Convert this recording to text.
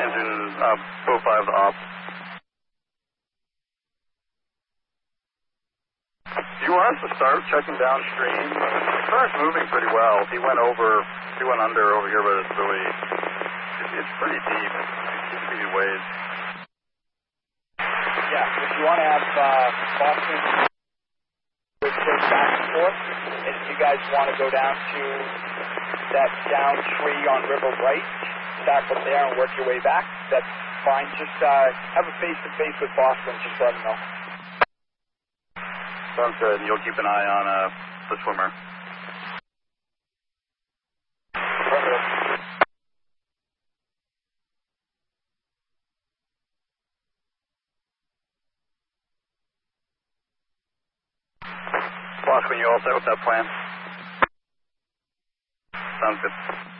engine 05 off. Do you want us to start checking downstream? The current's moving pretty well. He went under over here by this buoy. It's pretty deep. It seems to be waves. Yeah, if you want to have Boston with back and forth, and if you guys want to go down to that down tree on River Right, stack up there and work your way back, that's fine. Just have a face-to-face with Boston. Just let him know. Sounds good. You'll keep an eye on the swimmer. Boston, you all set with that plan? Sounds good.